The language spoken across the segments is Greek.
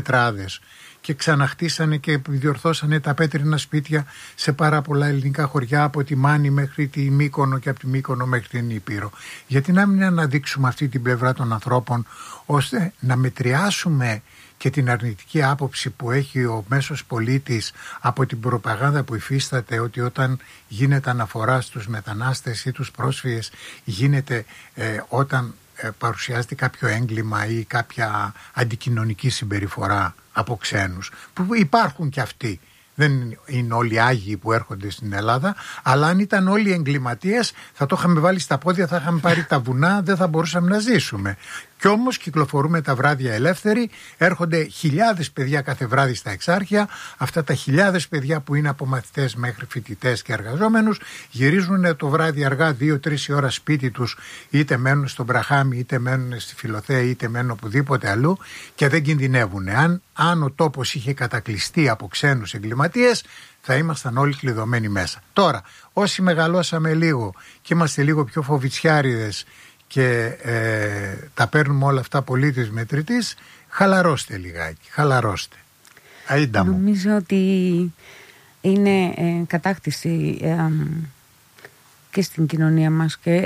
τετράδες και ξαναχτίσανε και διορθώσανε τα πέτρινα σπίτια σε πάρα πολλά ελληνικά χωριά, από τη Μάνη μέχρι τη Μύκονο και από τη Μύκονο μέχρι την Ήπειρο. Γιατί να μην αναδείξουμε αυτή την πλευρά των ανθρώπων, ώστε να μετριάσουμε και την αρνητική άποψη που έχει ο μέσος πολίτης από την προπαγάνδα που υφίσταται, ότι όταν γίνεται αναφορά στους μετανάστες ή τους πρόσφυγες γίνεται όταν παρουσιάζεται κάποιο έγκλημα ή κάποια αντικοινωνική συμπεριφορά από ξένους, που υπάρχουν και αυτοί. Δεν είναι όλοι άγιοι που έρχονται στην Ελλάδα, αλλά αν ήταν όλοι εγκληματίες θα το είχαμε βάλει στα πόδια, θα είχαμε πάρει τα βουνά, δεν θα μπορούσαμε να ζήσουμε. Κι όμως κυκλοφορούμε τα βράδια ελεύθεροι, έρχονται χιλιάδες παιδιά κάθε βράδυ στα εξάρχεια. Αυτά τα χιλιάδες παιδιά που είναι από μαθητές μέχρι φοιτητές και εργαζόμενους γυρίζουν το βράδυ αργά 2-3 ώρα σπίτι τους, είτε μένουν στον Μπραχάμι, είτε μένουν στη Φιλοθέα, είτε μένουν οπουδήποτε αλλού και δεν κινδυνεύουν. Αν ο τόπος είχε κατακλειστεί από ξένους εγκληματίες, θα ήμασταν όλοι κλειδωμένοι μέσα. Τώρα, όσοι μεγαλώσαμε λίγο και είμαστε λίγο πιο φοβιτσιάριδες και τα παίρνουμε όλα αυτά πολύ της μετρητής, χαλαρώστε λιγάκι, χαλαρώστε. Αΐντα μου. Νομίζω ότι είναι κατάκτηση και στην κοινωνία μας και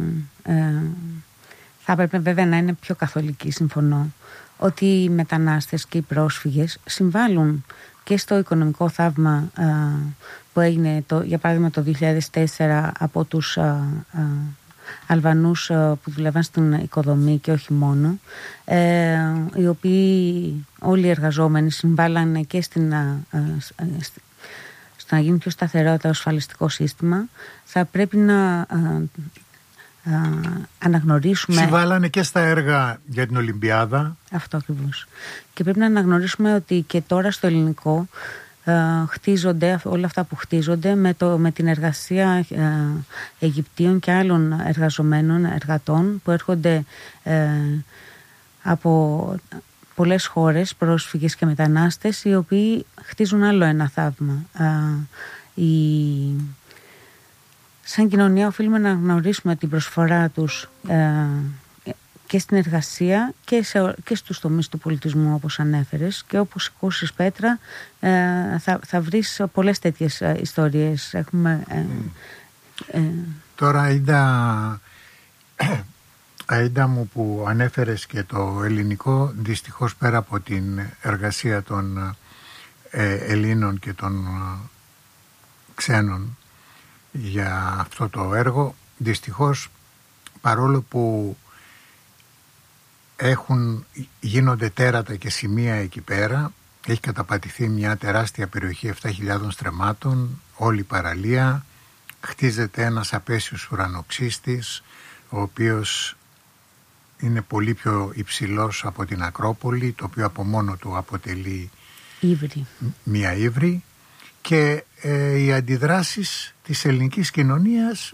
θα έπρεπε βέβαια να είναι πιο καθολική, συμφωνώ, ότι οι μετανάστες και οι πρόσφυγες συμβάλλουν και στο οικονομικό θαύμα που έγινε για παράδειγμα το 2004 από τους Αλβανούς που δουλεύαν στην οικοδομή και όχι μόνο, οι οποίοι όλοι οι εργαζόμενοι συμβάλλανε και στο να γίνει πιο σταθερό το ασφαλιστικό σύστημα. Θα πρέπει να αναγνωρίσουμε... Συμβάλλανε και στα έργα για την Ολυμπιάδα. Αυτό ακριβώς. Και πρέπει να αναγνωρίσουμε ότι και τώρα στο ελληνικό χτίζονται όλα αυτά που χτίζονται με την εργασία Αιγυπτίων και άλλων εργαζομένων, εργατών που έρχονται από πολλές χώρες, πρόσφυγες και μετανάστες, οι οποίοι χτίζουν άλλο ένα θαύμα. Σαν κοινωνία οφείλουμε να γνωρίσουμε την προσφορά τους και στην εργασία και στους τομείς του πολιτισμού, όπως ανέφερες, και όπως ακούσεις, Πέτρα, θα βρεις πολλές τέτοιες ιστορίες. Έχουμε, Τώρα, Αΐντα μου, που ανέφερες και το ελληνικό, δυστυχώς πέρα από την εργασία των Ελλήνων και των ξένων για αυτό το έργο, δυστυχώς, παρόλο που γίνονται τέρατα και σημεία εκεί πέρα, έχει καταπατηθεί μια τεράστια περιοχή 7.000 στρεμμάτων, όλη η παραλία, χτίζεται ένας απέσιος ουρανοξύστης, ο οποίος είναι πολύ πιο υψηλός από την Ακρόπολη, το οποίο από μόνο του αποτελεί μια ύβρη, και οι αντιδράσεις της ελληνικής κοινωνίας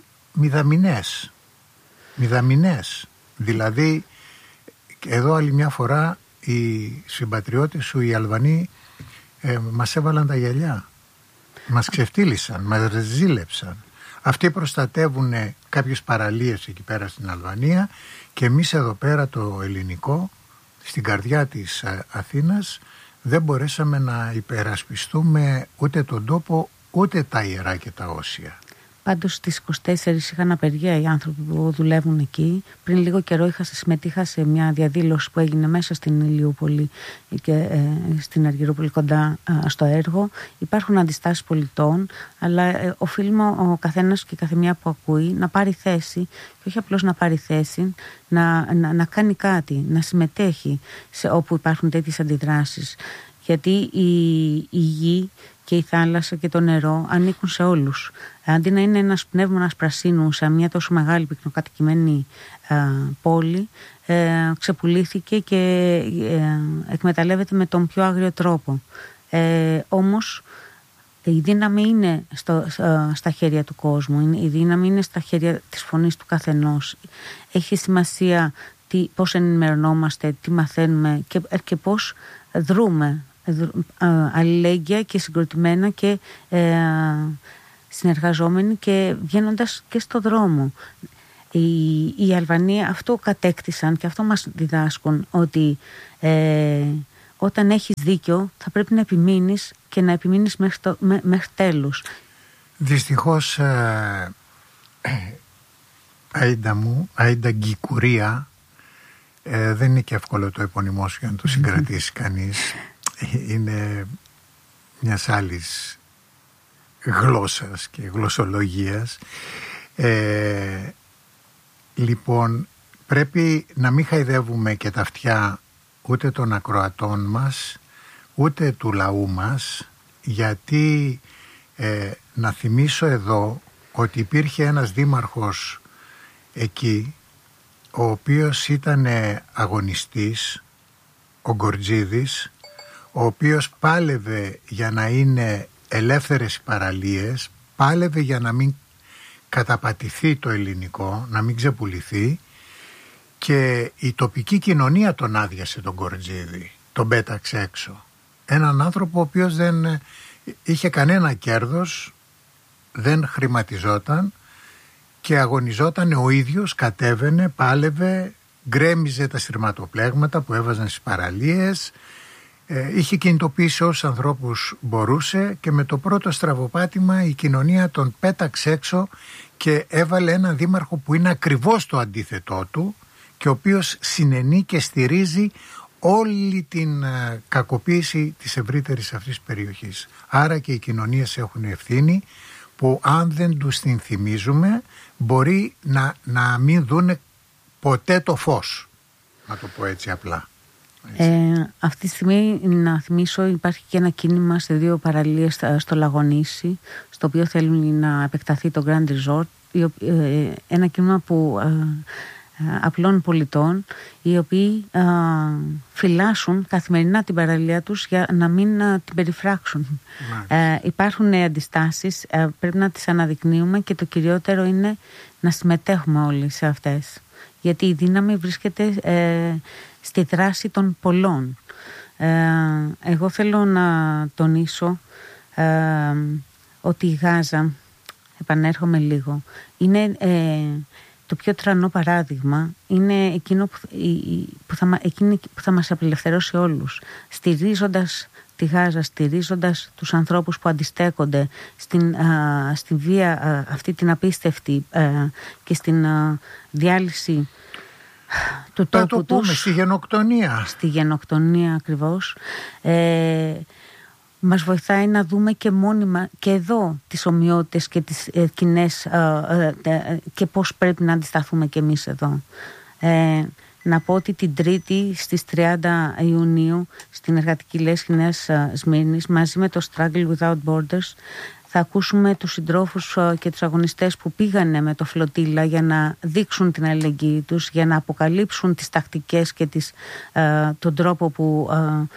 μηδαμινές. Δηλαδή, εδώ άλλη μια φορά οι συμπατριώτες σου, οι Αλβανοί, μας έβαλαν τα γυαλιά, μας ξεφτύλισαν, μας ζήλεψαν. Αυτοί προστατεύουν κάποιες παραλίες εκεί πέρα στην Αλβανία και εμείς εδώ πέρα το ελληνικό, στην καρδιά της Αθήνας, δεν μπορέσαμε να υπερασπιστούμε ούτε τον τόπο ούτε τα ιερά και τα όσια. Πάντως στις 24 είχαν απεργία οι άνθρωποι που δουλεύουν εκεί. Πριν λίγο καιρό συμμετείχα σε μια διαδήλωση που έγινε μέσα στην Ηλιούπολη και στην Αργυρούπολη κοντά στο έργο. Υπάρχουν αντιστάσεις πολιτών, αλλά οφείλουμε ο καθένας και η καθεμιά που ακούει να πάρει θέση, και όχι απλώς να πάρει θέση, να κάνει κάτι, να συμμετέχει σε όπου υπάρχουν τέτοιες αντιδράσεις. Γιατί η γη και η θάλασσα και το νερό ανήκουν σε όλους. Αντί να είναι ένας πνεύμονας πρασίνου σε μια τόσο μεγάλη πυκνοκατοικημένη πόλη, ξεπουλήθηκε και εκμεταλλεύεται με τον πιο άγριο τρόπο. Όμως η δύναμη είναι στα χέρια του κόσμου, η δύναμη είναι στα χέρια της φωνής του καθενός. Έχει σημασία πώς ενημερωνόμαστε, τι μαθαίνουμε και πώς δρούμε αλληλέγγυα και συγκροτημένα και συνεργαζόμενοι και βγαίνοντας και στο δρόμο. Οι Αλβανοί αυτό κατέκτησαν και αυτό μας διδάσκουν, ότι όταν έχεις δίκιο θα πρέπει να επιμείνεις και να επιμείνεις μέχρι τέλους. Δυστυχώς Αΐντα Γκικουρία, δεν είναι και εύκολο το επώνυμό σου για να το συγκρατήσει κανείς. Είναι μιας άλλης γλώσσας και γλωσσολογίας. Λοιπόν, πρέπει να μην χαϊδεύουμε και τα αυτιά ούτε των ακροατών μας ούτε του λαού μας, γιατί να θυμίσω εδώ ότι υπήρχε ένας δήμαρχος εκεί, ο οποίος ήταν αγωνιστής, ο Γκορτζίδης, ο οποίος πάλευε για να είναι ελεύθερες οι παραλίες, πάλευε για να μην καταπατηθεί το ελληνικό, να μην ξεπουληθεί, και η τοπική κοινωνία τον άδειασε τον Γκορτζίδη, τον πέταξε έξω. Έναν άνθρωπο ο οποίος δεν είχε κανένα κέρδος, δεν χρηματιζόταν και αγωνιζόταν ο ίδιος, κατέβαινε, πάλευε, γκρέμιζε τα σειρματοπλέγματα που έβαζαν στις παραλίες, είχε κινητοποιήσει όσους ανθρώπους μπορούσε, και με το πρώτο στραβοπάτημα η κοινωνία τον πέταξε έξω και έβαλε έναν δήμαρχο που είναι ακριβώς το αντίθετό του και ο οποίος συνενεί και στηρίζει όλη την κακοποίηση της ευρύτερης αυτής περιοχής. Άρα και οι κοινωνίες έχουν ευθύνη, που αν δεν τους την θυμίζουμε μπορεί να μην δούνε ποτέ το φως, να το πω έτσι απλά. Αυτή τη στιγμή, να θυμίσω, υπάρχει και ένα κίνημα σε 2 παραλίες στο Λαγονήσι, στο οποίο θέλουν να επεκταθεί το Grand Resort, ένα κίνημα που απλών πολιτών, οι οποίοι φυλάσσουν καθημερινά την παραλία τους για να μην την περιφράξουν. Υπάρχουν αντιστάσεις, πρέπει να τις αναδεικνύουμε, και το κυριότερο είναι να συμμετέχουμε όλοι σε αυτές, γιατί η δύναμη βρίσκεται στη δράση των πολλών. Εγώ θέλω να τονίσω ότι η Γάζα, επανέρχομαι λίγο, είναι το πιο τρανό παράδειγμα, είναι εκείνο που θα μας απελευθερώσει όλους. Στηρίζοντας τη Γάζα, στηρίζοντας τους ανθρώπους που αντιστέκονται στη βία αυτή την απίστευτη και στην διάλυση του τόπου τους. Στη γενοκτονία. Στη γενοκτονία ακριβώς. Μας βοηθάει να δούμε και μόνιμα και εδώ τις ομοιότητες και τις κοινές και πώς πρέπει να αντισταθούμε και εμείς εδώ. Να πω ότι την Τρίτη στις 30 Ιουνίου στην Εργατική Λέσχη Νέας Σμύρνης, μαζί με το Struggle Without Borders, θα ακούσουμε τους συντρόφους και τους αγωνιστές που πήγανε με το φλωτήλα για να δείξουν την αλληλεγγύη τους, για να αποκαλύψουν τις τακτικές και τον τρόπο που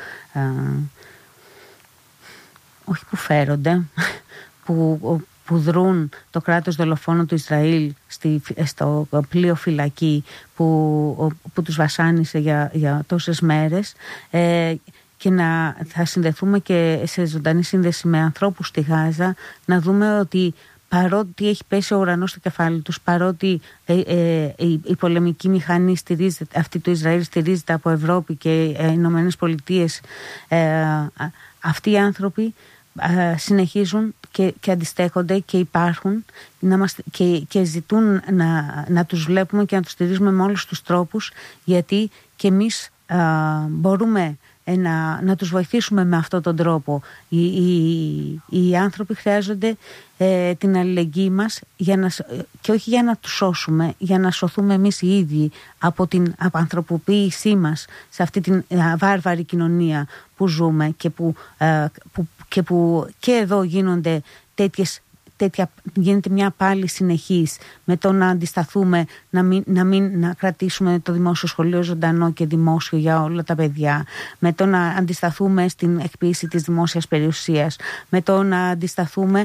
όχι που φέρονται, που δρούν το κράτος δολοφόνο του Ισραήλ στο πλοίο φυλακή που τους βασάνισε για τόσες μέρες, και θα συνδεθούμε και σε ζωντανή σύνδεση με ανθρώπους στη Γάζα, να δούμε ότι παρότι έχει πέσει ο ουρανός στο κεφάλι τους, παρότι η πολεμική μηχανή αυτή του Ισραήλ στηρίζεται από Ευρώπη και Ηνωμένες Πολιτείες, αυτοί οι άνθρωποι συνεχίζουν και αντιστέκονται και υπάρχουν και ζητούν να τους βλέπουμε και να τους στηρίζουμε με όλους τους τρόπους, γιατί και εμείς μπορούμε να τους βοηθήσουμε με αυτόν τον τρόπο. Οι άνθρωποι χρειάζονται την αλληλεγγύη μας και όχι για να τους σώσουμε, για να σωθούμε εμείς οι ίδιοι από την ανθρωποποίησή μας σε αυτή την βάρβαρη κοινωνία που ζούμε και που και εδώ γίνονται γίνεται μια πάλι συνεχής με το να αντισταθούμε, να κρατήσουμε το δημόσιο σχολείο ζωντανό και δημόσιο για όλα τα παιδιά, με το να αντισταθούμε στην εκποίηση της δημόσιας περιουσίας, με το να αντισταθούμε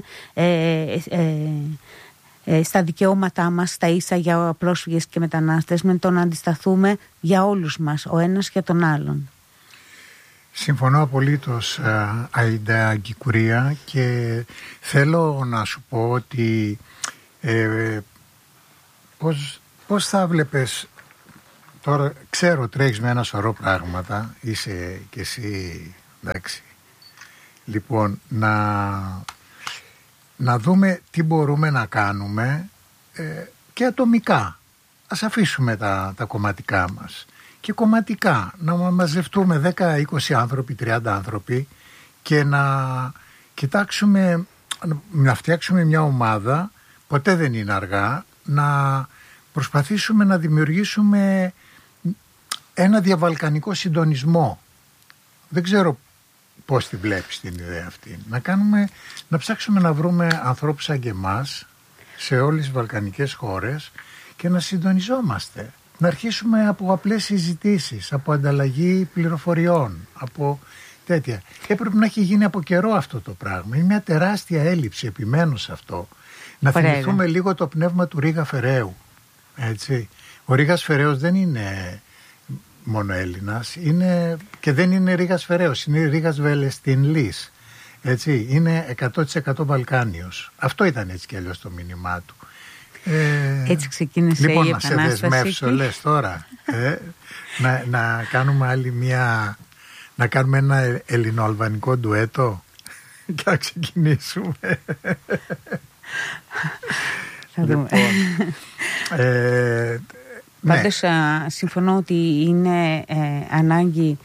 στα δικαιώματά μας, στα ίσα για πρόσφυγες και μετανάστες, με το να αντισταθούμε για όλους μας, ο ένας για τον άλλον. Συμφωνώ απολύτως, Αΐντα Γκικουρία, και θέλω να σου πω ότι πώς θα βλέπεις Τώρα ξέρω τρέχεις με ένα σωρό πράγματα, είσαι και εσύ, εντάξει. Λοιπόν, να δούμε τι μπορούμε να κάνουμε και ατομικά. Ας αφήσουμε τα κομματικά μας. Και κομματικά να μαζευτούμε 10-20 άνθρωποι, 30 άνθρωποι και να κοιτάξουμε, να φτιάξουμε μια ομάδα, ποτέ δεν είναι αργά, να προσπαθήσουμε να δημιουργήσουμε ένα διαβαλκανικό συντονισμό. Δεν ξέρω πώς τη βλέπεις την ιδέα αυτή. Να ψάξουμε να βρούμε ανθρώπους σαν και εμάς σε όλες τις βαλκανικές χώρες και να συντονιζόμαστε. Να αρχίσουμε από απλές συζητήσεις, από ανταλλαγή πληροφοριών, από τέτοια. Έπρεπε να έχει γίνει από καιρό αυτό το πράγμα. Είναι μια τεράστια έλλειψη, επιμένω σε αυτό. Να θυμηθούμε λίγο το πνεύμα του Ρίγα Φεραίου. Έτσι. Ο Ρίγας Φεραίος δεν είναι μόνο Έλληνας, και δεν είναι Ρίγας Φεραίος, είναι Ρίγας Βελεστινλής. Έτσι. Είναι 100% Βαλκάνιος. Αυτό ήταν έτσι κι αλλιώς το μήνυμά του. Έτσι ξεκίνησε λοιπόν, η Επανάσταση. Λοιπόν, να σε δεσμεύσω, λες τώρα. Να κάνουμε άλλη μια... Να κάνουμε ένα ελληνοαλβανικό ντουέτο και να ξεκινήσουμε. Θα δούμε. Πάντως συμφωνώ ότι είναι ανάγκη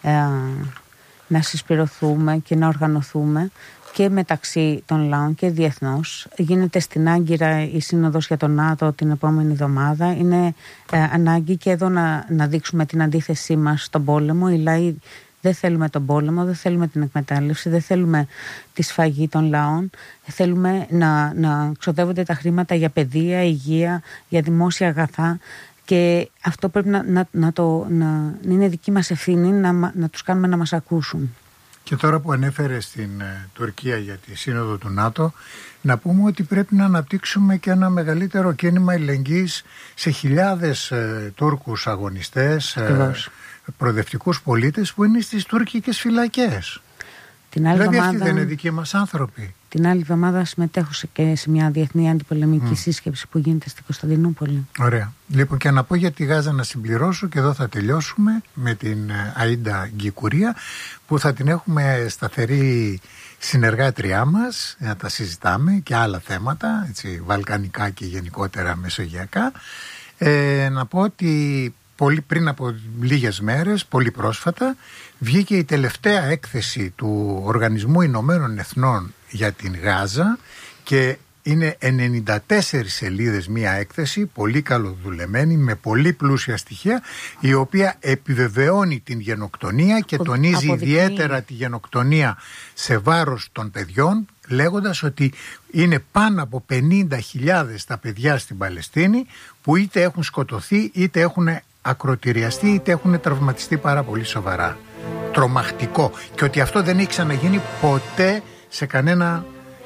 να συσπηρωθούμε και να οργανωθούμε και μεταξύ των λαών και διεθνώς. Γίνεται στην Άγκυρα η Σύνοδος για τον ΝΑΤΟ την επόμενη εβδομάδα. Είναι ανάγκη και εδώ να δείξουμε την αντίθεσή μας στον πόλεμο. Οι λαοί δεν θέλουμε τον πόλεμο, δεν θέλουμε την εκμετάλλευση, δεν θέλουμε τη σφαγή των λαών. Θέλουμε να ξοδεύονται τα χρήματα για παιδεία, υγεία, για δημόσια αγαθά. Και αυτό πρέπει να είναι δική μας ευθύνη να τους κάνουμε να μας ακούσουν. Και τώρα που ανέφερε στην Τουρκία για τη Σύνοδο του ΝΑΤΟ, να πούμε ότι πρέπει να αναπτύξουμε και ένα μεγαλύτερο κίνημα αλληλεγγύης σε χιλιάδες Τούρκους αγωνιστές, προοδευτικούς πολίτες που είναι στις τουρκικές φυλακές. Δηλαδή αυτοί δεν είναι δικοί μας άνθρωποι. Την άλλη εβδομάδα συμμετέχω και σε μια διεθνή αντιπολεμική σύσκεψη που γίνεται στην Κωνσταντινούπολη. Ωραία. Λοιπόν, και να πω για τη Γάζα να συμπληρώσω, και εδώ θα τελειώσουμε με την Αΐντα Γκικουρία, που θα την έχουμε σταθερή συνεργάτριά μας, να τα συζητάμε και άλλα θέματα, έτσι, βαλκανικά και γενικότερα μεσογειακά. Να πω ότι πριν από λίγες μέρες, πολύ πρόσφατα, βγήκε η τελευταία έκθεση του Οργανισμού Ηνωμένων Εθνών για την Γάζα και είναι 94 σελίδες μία έκθεση, πολύ καλοδουλεμένη, με πολύ πλούσια στοιχεία, η οποία επιβεβαιώνει την γενοκτονία και τονίζει ιδιαίτερα τη γενοκτονία σε βάρος των παιδιών, λέγοντας ότι είναι πάνω από 50.000 τα παιδιά στην Παλαιστίνη που είτε έχουν σκοτωθεί, είτε έχουν ακροτηριαστεί, είτε έχουν τραυματιστεί πάρα πολύ σοβαρά. Τρομακτικό. Και ότι αυτό δεν έχει ξαναγίνει ποτέ σε κανένα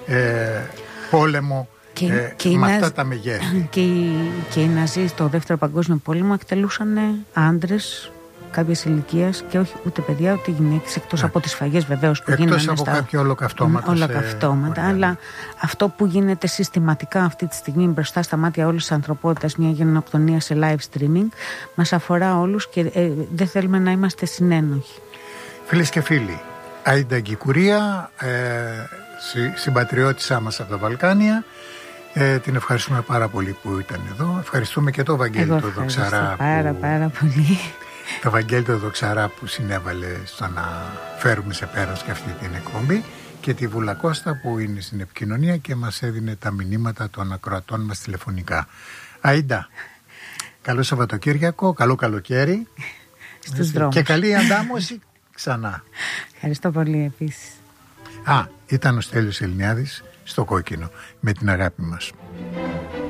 πόλεμο με αυτά τα μεγέθη. Και οι Ναζί στο Δεύτερο Παγκόσμιο Πόλεμο εκτελούσαν άντρες κάποιες ηλικίας και όχι ούτε παιδιά ούτε γυναίκες, εκτός από τις σφαγές βεβαίως που γίνανε. Εκτός από κάποια ολοκαυτώματα. Αλλά αυτό που γίνεται συστηματικά αυτή τη στιγμή μπροστά στα μάτια όλης της ανθρωπότητας, μια γενοκτονία σε live streaming, μας αφορά όλους και δεν θέλουμε να είμαστε συνένοχοι. Φίλες και φίλοι, Αΐντα Γκικουρία, συμπατριώτησά μας από τα Βαλκάνια, την ευχαριστούμε πάρα πολύ που ήταν εδώ. Ευχαριστούμε και το Βαγγέλη το Δοξαρά. Πάρα πολύ. Το Βαγγέλη το Δοξαρά που συνέβαλε στο να φέρουμε σε πέρας και αυτή την εκπομπή, και τη Βούλα Κώστα που είναι στην επικοινωνία και μας έδινε τα μηνύματα των ακροατών μας τηλεφωνικά. Αΐντα, καλό Σαββατοκύριακο, καλό καλοκαίρι στους δρόμους. Και καλή αντάμωση ξανά. Ευχαριστώ πολύ επίσης. Ήταν ο Στέλιος Ελληνιάδης στο Κόκκινο με την αγάπη μας.